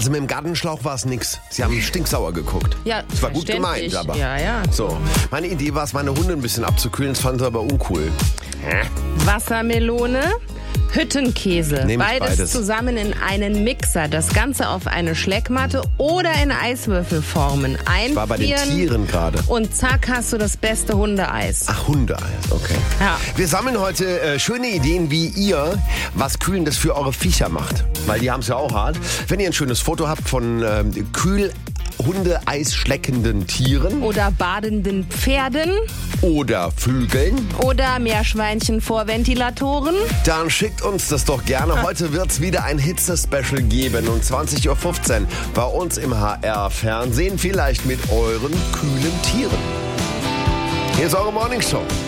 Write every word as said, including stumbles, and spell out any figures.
Also mit dem Gartenschlauch war es nix. Sie haben stinksauer geguckt. Ja, es war gut verständlich. gemeint, aber. Ja, ja. So, meine Idee war es, meine Hunde ein bisschen abzukühlen. Das fanden sie aber uncool. Wassermelone, Hüttenkäse. Nehm ich beides, beides. zusammen in einen Mixer. Das Ganze auf eine Schleckmatte oder in Eiswürfelformen. Einfrieren. War bei den Tieren gerade. Und zack, hast du das beste Hundeeis. Ach, Hundeeis, okay. Ja. Wir sammeln heute äh, schöne Ideen, wie ihr was Kühlendes für eure Viecher macht. Weil die haben es ja auch hart. Wenn ihr ein schönes Foto habt von ähm, kühl Hunde-Eis schleckenden Tieren Oder badenden Pferden. oder Vögeln, Oder Meerschweinchen vor Ventilatoren. dann schickt uns das doch gerne. Heute wird es wieder ein Hitze-Special geben um zwanzig Uhr fünfzehn bei uns im H R-Fernsehen. Vielleicht mit euren kühlen Tieren. Hier ist eure Morningshow.